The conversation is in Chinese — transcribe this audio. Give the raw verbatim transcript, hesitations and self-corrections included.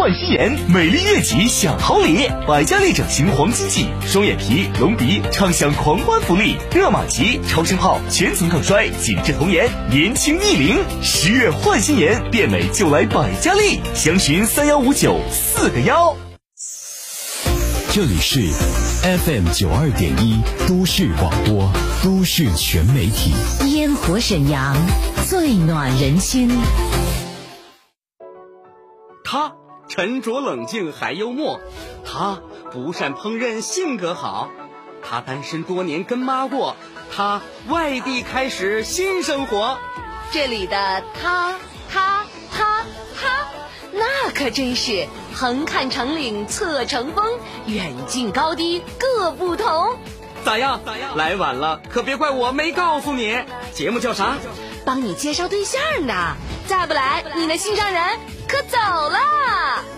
焕新颜，美丽悦己享好礼。百家丽整形黄金季，双眼皮、隆鼻畅享狂欢福利，热玛吉、超声炮全层抗衰，紧致童颜，年轻逆龄。十月焕新颜，变美就来百家丽，详询三幺五九四个幺。 这里是 F M 九二点一都市广播，都市全媒体， 烟火沈阳，最暖人心。 他沉着冷静还幽默，他不善烹饪性格好，他单身多年跟妈过，他外地开始新生活。 这里的他他他他，那可真是横看成岭侧成峰，远近高低各不同。 咋样咋样？来晚了可别怪我没告诉你，节目叫啥？ 帮你介绍对象呢，再不来你的心上人可走了。